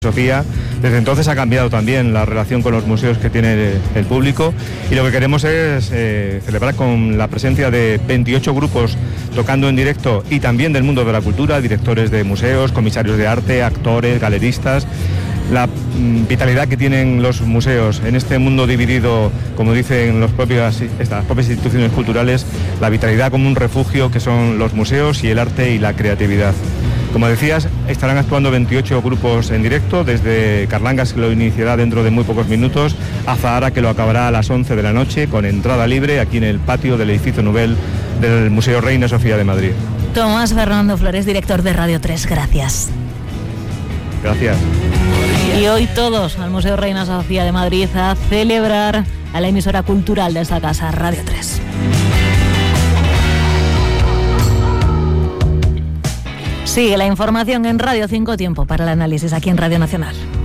Sofía. Desde entonces ha cambiado también la relación con los museos que tiene el público, y lo que queremos es celebrar con la presencia de 28 grupos tocando en directo, y también del mundo de la cultura, directores de museos, comisarios de arte, actores, galeristas. La vitalidad que tienen los museos en este mundo dividido, como dicen las propias instituciones culturales, la vitalidad como un refugio que son los museos y el arte y la creatividad. Como decías, estarán actuando 28 grupos en directo, desde Carlangas, que lo iniciará dentro de muy pocos minutos, a Zahara, que lo acabará a las 11 de la noche, con entrada libre aquí en el patio del edificio Nubel del Museo Reina Sofía de Madrid. Tomás Fernando Flores, director de Radio 3, gracias. Gracias. Y hoy todos al Museo Reina Sofía de Madrid a celebrar a la emisora cultural de esta casa, Radio 3. Sigue la información en Radio 5, tiempo para el análisis aquí en Radio Nacional.